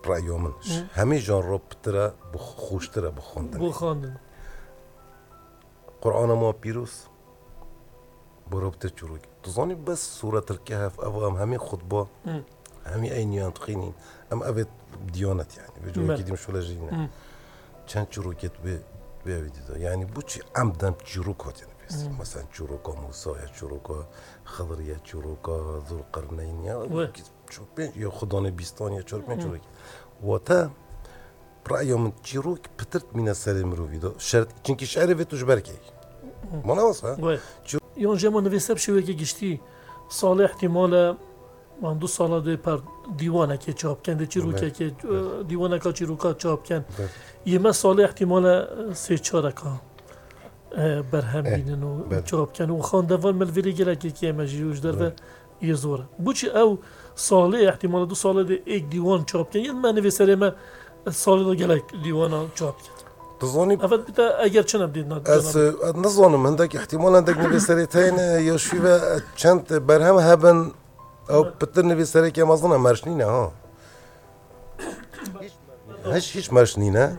رأيو منش همي جانرا بترا خوشترا بخوندن قرآن ما بيروس بربطة چروك تظني بس سورة الكهف أفهم همي خطبة همي أينيان تقينين أم أبد ديانت يعني بجوا كده مش ولا جينا كان چروكت بيديدا يعني بوشي عمدا چروكات يعني بس مثلا چروكا موسى يا چروكا خضر يا چروكا ذو القرنين يا خدان بيستان يا چروك وتا برأيهم من چروك بترت من السلام روفيدا شرط چنكي شعري في تجبركي ما نوصها يون جمع نویسه بشوی که گشتی سال احتمال من 2 سال ده پر دیوانه که چاپ کنده چیروکه که دیوانه که چیروکا چاپ کن یه ما سال احتمال 3-4 برهم بینن و چاپ کن و خاندوان ملویری گره که مجیوش در و یه زوره بوچی او سال احتمال 2 سال ده ایک دیوان چاپ کن یه من نویسه ما سال ده گله دیوان چاپ کن تظني أفد بتا أجر شنو بدينا نظن عندك احتمال عندك نبيسريتين يشوفه كانت برهم هبن أو بتر نبيسري كم أظن مرشنينا ها هيش مرشنينا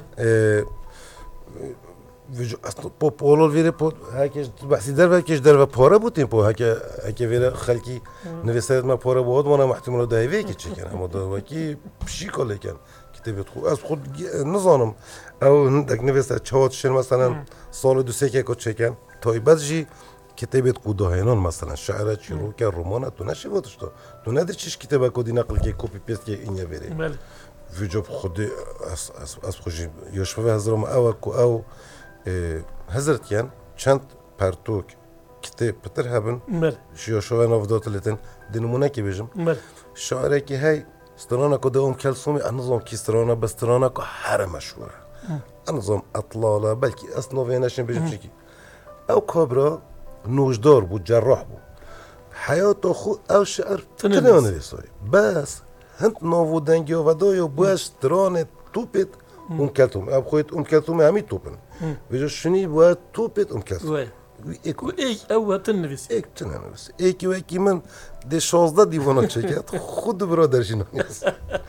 أصلا بولول فيري هكذا بحثي دربه كيش دربه بورا بوتين بو هكذا فيري خلكي نبيسريت ما بورا بود وانا محتمل دايفي كي كان هم دوكي بشي كله كان كتابت خو از خود نظانم او دک نویسه چهات شن مثلا سال 2-3 که چکن تایبت جی کتابت قداهینان مثلا شعر چیرو که رمان تو نشیوتش تو نداری چیش کتابه کدی نقل که کپی پیست که اینجا بره وجب خود از خوشی یوشفه هزارم او هزارت کن چند پرتوک کتاب پتر هبن شیوشوه نافدات لیتن دنمونه که بیجم شعره که هی استرانا كده كلثومي النظام كيسترانا بسترانا كحرة مشهورة النظام أطلالة بلكي أصنوفي ناشن بيجي أو كبرى نوجدار بو جراح بو حياته خو أو شعر تنانا ليسوي بس هنت نوفو دنجيو ودايو باش ترانة توبت كلثوم أو خويت كلثومي همي توبن بيجو شني بوا توبت كلثوم ایک او تنویس ایک تنویس ایکی من ده 16 دیوانه چکت خود برادرش نمیست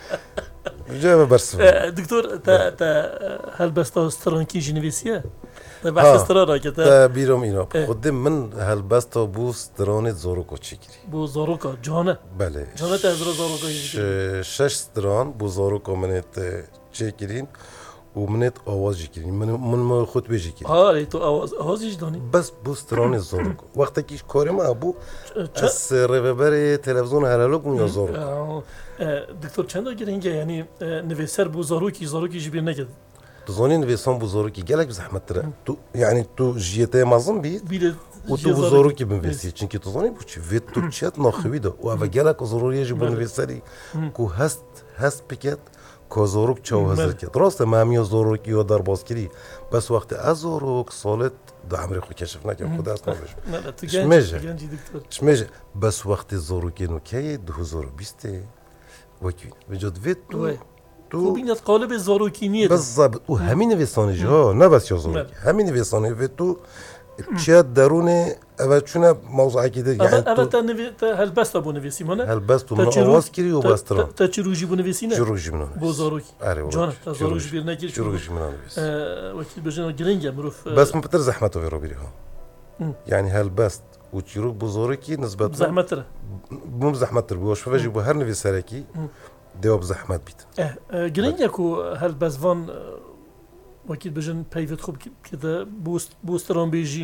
جواب برسه دکتر تا هل بس تا استرانکی جنویسیه تا بحث استرارا که تا بیرم اینا خود من هل بس تا بو استران زاروکا چکری بو زاروکا جانه بله جانه تا ازرا زاروکا 6 استران بو زاروکا منت چکرین ومنت آوازی کردیم من خود بیشی کردیم تو آوازیش دانی بس بوستران زورگ وقتی که کارم ابو از رببر تلویزیون هلالوگ یا زورگ دکتر چند گرینگه یعنی نویسر بو زاروکی جبیر نکرد تزانی نویسان بو زاروکی گلک زحمت تره تو یعنی تو جیته مازن بید و تو بو زاروکی بنویسی چون که تزانی بو چی وید تو چیت ناخوی دو و اول گلک زارویی جبر نویسری کو هست بکت کازاروک چاو هزار کرد راسته مامی زاروکی و در باز کردی بس وقتی از زاروک سالت دو عمری خود کشف نکرد خود است نمیشه چمیشه بس وقتی زاروکی نوکی 2020 وکیل بجد وید تو بینید قالب زاروکی نیست بالضبط و همین نویسانیش ها نه بس یا زاروکی همین نویسانی وید تو چیت درونه اول چونه موضوعی که دیگه اول تا هل بس بو نویسی مونه هل بس تو من آواز کردی و بستران تا چروجی بو نویسی نه چروجی منو بو زاروکی جان تا زاروجی بیر نگیر چروجی منو نویس وقتی بجن گرینگه مروف بس من بتر زحمت و بیرو ها يعني هل بس و چروک بو زاروکی نسبت زحمت تر مو زحمت تر بوش فوجي بو هر نویسرکی دیوب زحمت بیت گرینگه کو هل بس وان وكيل بجن بيفت خوب كده بوستران بيجي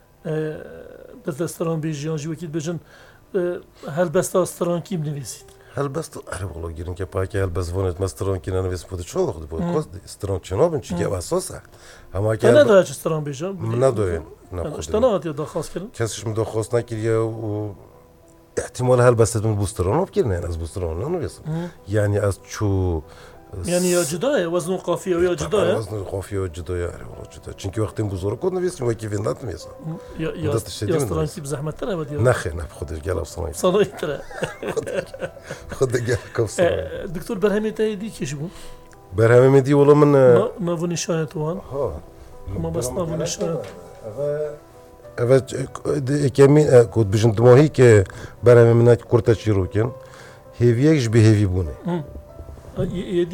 بستران بيجي انجي وكيل بجن هل بس استران كي بنويسيت هل بس انا والله جيرين كباكي هل بس فونت مستران كي نويس بود شو خد بود كوست استران چنابن چي جاب اساسا اما كان انا دا استران بيجي ندوين اشتناغت يا درخواست كردن كاسش مدرخواست نكريا و احتمال هل بس من بوستران بكرنا از بوستران نويس يعني از شو يعني يا جداية وزن قافية ويا جداية وزن قافية وجداية والله جدا چونكي وقتی بزرگ كنا نویسیم و كيفين دات نویسم يا استرانكي بزحمة ترى بدي نخي خودش قال صنايع صنايع ترى خد قال كوس دكتور برهمي تاي دي كيش بو برهمي دي والله من نافوني شايت وان ما بس نافوني شايت اول كمين كنت بجن دماهي ك برهمي من كورتا شيروكن هيفيكش بهيفي بونه